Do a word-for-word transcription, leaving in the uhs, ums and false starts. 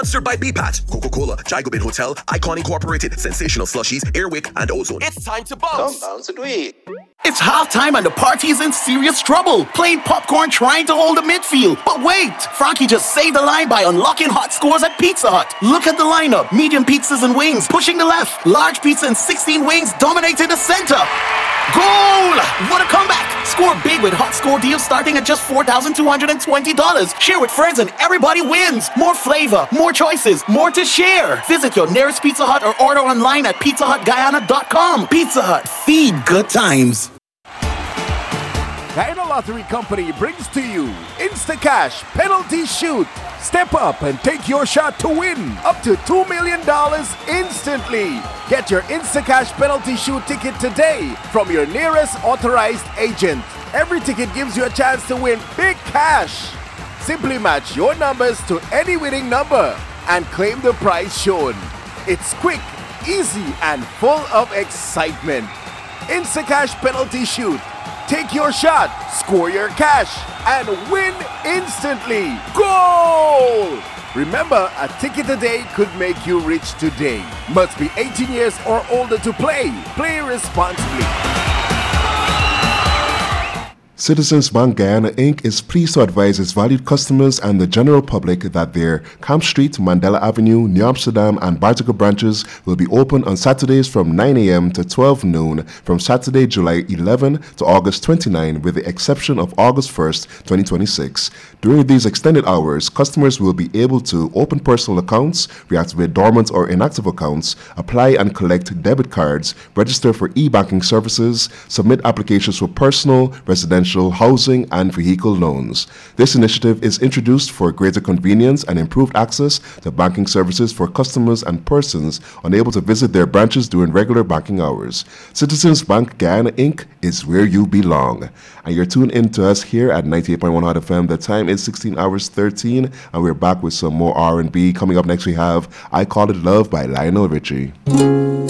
Sponsored by B PAT, Coca-Cola, Jigobin Hotel, Icon Incorporated, Sensational Slushies, Airwick, and Ozone. It's time to bounce. Come bounce it we. It's halftime and the party is in serious trouble. Playing popcorn trying to hold the midfield. But wait, Frankie just saved the line by unlocking hot scores at Pizza Hut. Look at the lineup. Medium pizzas and wings pushing the left. Large pizza and sixteen wings dominating the center. Goal! What a comeback! Score big with hot score deals starting at just four thousand two hundred twenty dollars. Share with friends and everybody wins. More flavor, more choices, more to share. Visit your nearest Pizza Hut or order online at pizza hut guyana dot com. Pizza Hut, feed good times. Guyana Lottery Company brings to you Instacash Penalty Shoot. Step up and take your shot to win up to two million dollars instantly. Get your Instacash Penalty Shoot ticket today from your nearest authorized agent. Every ticket gives you a chance to win big cash. Simply match your numbers to any winning number and claim the prize shown. It's quick, easy, and full of excitement. Instacash Penalty Shoot. Take your shot, score your cash, and win instantly. Goal! Remember, a ticket a day could make you rich today. Must be eighteen years or older to play. Play responsibly. Citizens Bank Guyana Incorporated is pleased to advise its valued customers and the general public that their Camp Street, Mandela Avenue, New Amsterdam, and Bartico branches will be open on Saturdays from nine a.m. to twelve noon from Saturday, July eleventh to August twenty-ninth, with the exception of August first, twenty twenty-six. During these extended hours, customers will be able to open personal accounts, reactivate dormant or inactive accounts, apply and collect debit cards, register for e-banking services, submit applications for personal, residential, housing, and vehicle loans. This initiative is introduced for greater convenience and improved access to banking services for customers and persons unable to visit their branches during regular banking hours. Citizens Bank Guyana Incorporated is where you belong. And you're tuned in to us here at ninety-eight point one Hot F M. The time is sixteen hours thirteen, and we're back with some more R and B. Coming up next, we have I Call It Love by Lionel Richie.